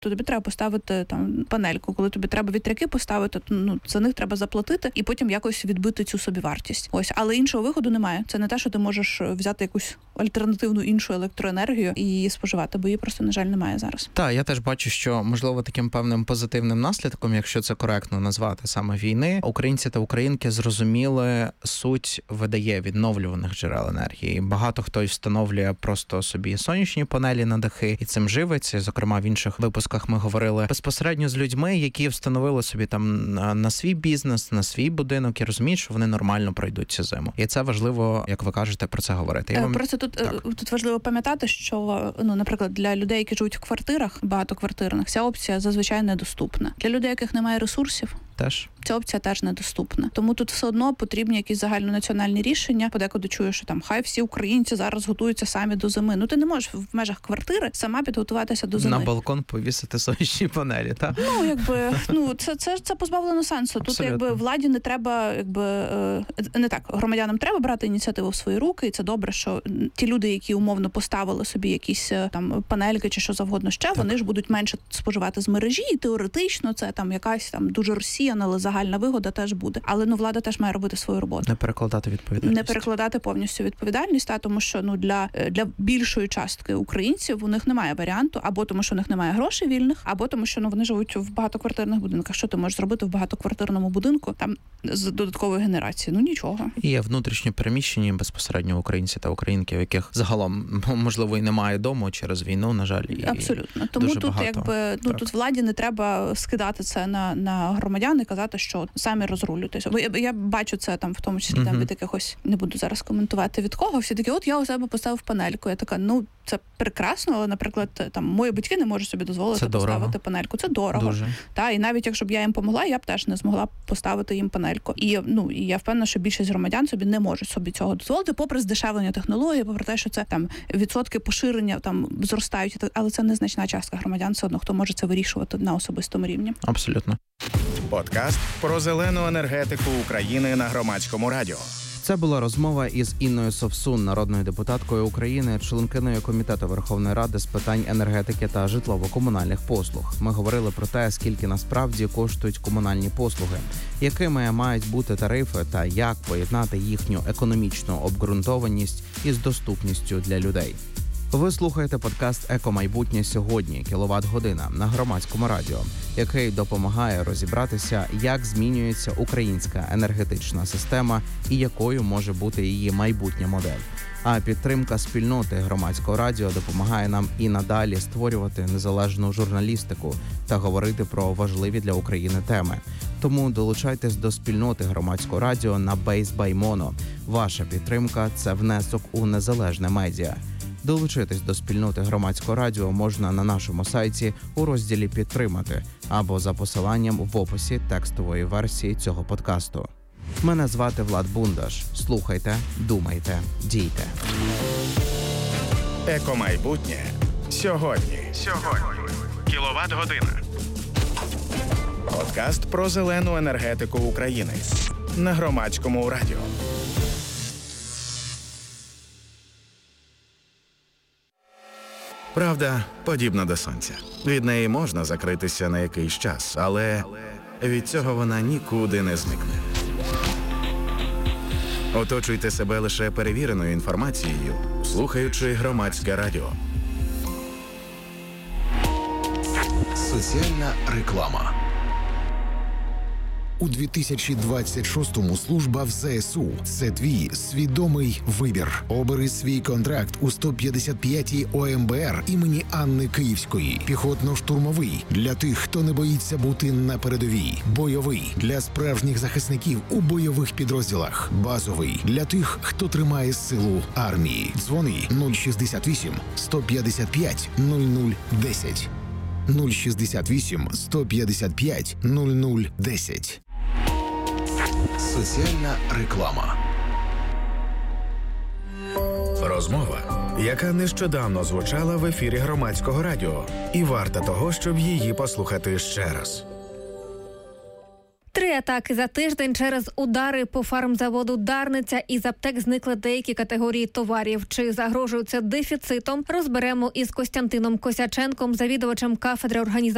то тобі треба поставити там панельку. Коли тобі треба вітряки поставити, то за них треба заплатити і потім якось відбити цю собівартість. Ось, але іншого виходу немає. Це не те, що ти можеш взяти якусь альтернативну іншу електроенергію і споживати, бо її просто, на жаль, немає зараз. Так, я теж бачу, що, можливо, таким певним позитивним наслідком, якщо це коректно назвати саме війни, українці та українки зрозуміли суть видає відновлюваних джерел енергії. Багато хто встановлює просто собі сонячні панелі на дахи і цим живиться. Зокрема, в інших випусках ми говорили безпосередньо з людьми, які встановили собі там на свій бізнес, на свій будинок і розуміють, що вони нормально пройдуть цю зиму. І це важливо, як ви кажете, про це говорити. Просто тут важливо пам'ятати, що, наприклад, для людей, які живуть в квартирах, багатоквартирних, ця опція зазвичай недоступна. Для людей, яких немає ресурсів, ця опція теж недоступна. Тому тут все одно потрібні якісь загальнонаціональні рішення. Подекуди чую, що там хай всі українці зараз готуються самі до зими. Ти не можеш в межах квартири сама підготуватися до зими. На балкон повісити сонячні панелі, так? Це позбавлено сенсу. Абсолютно. Тут владі не треба, не так, громадянам треба брати ініціативу в свої руки, і це добре, що ті люди, які умовно поставили собі якісь там панельки чи що завгодно ще, вони ж будуть менше споживати з мережі, і теоретично це там якась там дуже розсіяна, але загальна вигода теж буде. Але влада теж має робити свою роботу. Не перекладати відповідальність. Не перекладати повністю відповідальність, тому що для більшої частки українців у них немає варіанту, або тому, що у них немає грошей вільних, або тому, що вони живуть в багатоквартирних будинках. Що ти можеш зробити в багатоквартирному будинку там з додаткової генерації? Нічого. І є внутрішньо переміщені безпосередньо українці та українки, в яких загалом, можливо, і немає дому через війну, на жаль. Абсолютно. Тому тут тут владі не треба скидати це на громадян і казати, що самі розрулюйтесь. Я бачу це там, в тому числі там від якихось, не буду зараз коментувати від кого, всі такі, я у себе поставив панельку. Я така, це прекрасно, але, наприклад, там мої батьки не можуть собі дозволити поставити панельку. Це дорого. Дуже. І навіть якщо б я їм помогла, я б теж не змогла поставити їм панельку. І я впевнена, що більшість громадян собі не можуть собі цього дозволити, попри здешевлення технологій, попри те, що це там відсотки поширення там зростають, але це незначна частка громадян все одно, хто може це вирішувати на особистому рівні. Абсолютно. Подкаст про зелену енергетику України на Громадському радіо. Це була розмова із Інною Совсун, народною депутаткою України, членкиною Комітету Верховної Ради з питань енергетики та житлово-комунальних послуг. Ми говорили про те, скільки насправді коштують комунальні послуги, якими мають бути тарифи та як поєднати їхню економічну обґрунтованість із доступністю для людей. Ви слухаєте подкаст «Екомайбутнє сьогодні. Кіловат-година» на Громадському радіо, який допомагає розібратися, як змінюється українська енергетична система і якою може бути її майбутня модель. А підтримка спільноти Громадського радіо допомагає нам і надалі створювати незалежну журналістику та говорити про важливі для України теми. Тому долучайтесь до спільноти Громадського радіо на Base by Mono. Ваша підтримка – це внесок у незалежне медіа. Долучитись до спільноти Громадського радіо можна на нашому сайті у розділі «Підтримати» або за посиланням в описі текстової версії цього подкасту. Мене звати Влад Бундаш. Слухайте, думайте, дійте. Екомайбутнє сьогодні. Кіловат-година. Подкаст про зелену енергетику України на Громадському радіо. Правда подібна до сонця. Від неї можна закритися на якийсь час, але від цього вона нікуди не зникне. Оточуйте себе лише перевіреною інформацією, слухаючи Громадське радіо. Соціальна реклама. У 2026-му служба в ЗСУ – це твій свідомий вибір. Обери свій контракт у 155-й ОМБР імені Анни Київської. Піхотно-штурмовий – для тих, хто не боїться бути на передовій. Бойовий – для справжніх захисників у бойових підрозділах. Базовий – для тих, хто тримає силу армії. Дзвони 068 155 0010. 068 155 0010. Соціальна реклама. Розмова, яка нещодавно звучала в ефірі Громадського радіо. І варта того, щоб її послухати ще раз. 3 атаки за тиждень через удари по фармзаводу «Дарниця». Із аптек зникли деякі категорії товарів. Чи загрожуються дефіцитом? Розберемо із Костянтином Косяченком, завідувачем кафедри організації